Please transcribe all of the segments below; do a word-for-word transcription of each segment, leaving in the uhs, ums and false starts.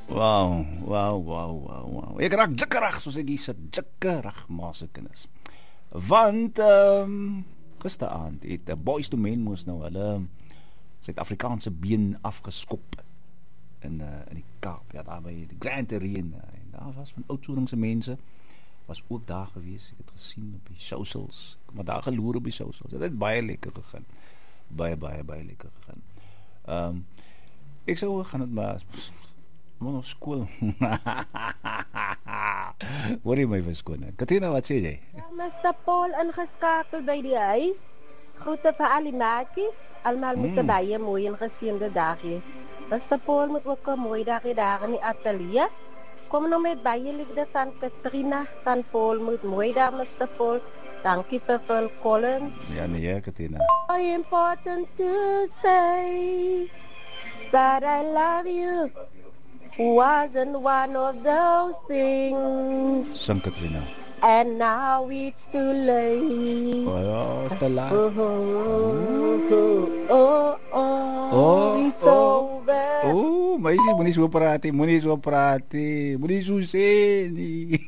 Wow, wow, wow, wow, wow. Ek raak jikkerig soos ek hier sit, jikkerig maar se kinders. Want ehm um, gisteraand het 'n Boys to Men moes nou hulle Suid-Afrikaanse been afgeskop in uh, in die Kaap. Ja, daar by die Grand Arena. En daar was van Oudtshoornse mense was ook daar gewees. Ek het gesien op die socials, maar daar geloer op die socials. Dit het baie lekker gegaan. Baie baie baie lekker gegaan. Ehm um, ek sou gaan dit maar maar op skool. Wat is my verskoning? Katrina, wat sê jy? Ja, mister Paul ingeskakel by die huis. Groete vir al die maatjies. Almal met 'n mm. baie mooi en geseënde dag hê. mister Paul moet ook 'n mooi dag hê daar in die ateljee. Kom nou met baie liefde van Katrina, van Paul moet mooi dag, mister Paul. Dankie vir Phil Collins. Ja, nee, Katrina. So important to say that I love you. Wasn't one of those things. Sing, Katrina. And now it's too late. Oh, ja, is te laat. Oh, oh, oh, oh, Oh, it's oh. over. Oh, meisie, moenie so praat nie, moenie so praat nie, moenie so sê nie.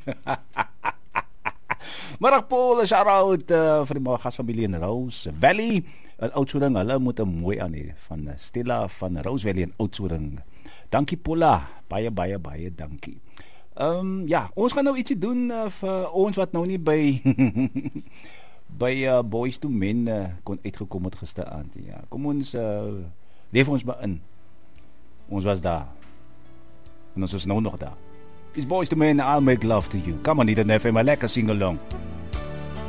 Middag Paul, 'n shout-out uh, vir die my gasfamilie in Rose Valley. In Oudtshoorn, hulle moet 'n mooi aan hê van Stella van Rose Valley in Oudtshoorn. Dankie Paula, baie baie baie dankie. Ehm um, ja, ons gaan nou ietsie doen uh, vir ons wat nou nie by by uh, Boys to Men uh, kon uitgekom het gisteraand. Ja, kom ons uh, leef ons maar in. Ons was daar. En ons is nou nog daar. It's Boys to Men, I'll make love to you. Come on, Eden F M, lekker sing along.